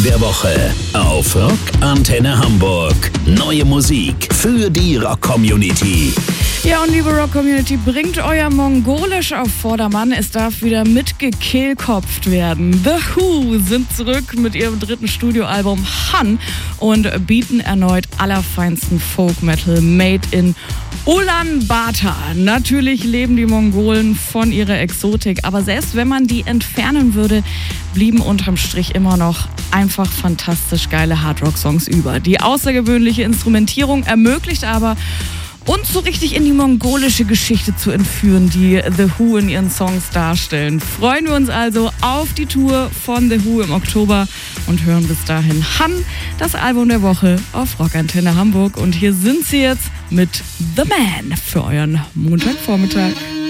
der Woche auf Rock Antenne Hamburg. Neue Musik für die Rock-Community. Ja, und liebe Rock-Community, bringt euer Mongolisch auf Vordermann. Es darf wieder mitgekehlkopft werden. The Who sind zurück mit ihrem dritten Studioalbum Han und bieten erneut allerfeinsten Folk-Metal made in Ulaanbaatar. Natürlich leben die Mongolen von ihrer Exotik, aber selbst wenn man die entfernen würde, blieben unterm Strich immer noch einfach fantastisch geile Hardrock-Songs über. Die außergewöhnliche Instrumentierung ermöglicht aber, uns so richtig in die mongolische Geschichte zu entführen, die The Who in ihren Songs darstellen. Freuen wir uns also auf die Tour von The Who im Oktober und hören bis dahin Han, das Album der Woche auf Rock Antenne Hamburg. Und hier sind sie jetzt mit The Man für euren Montagvormittag.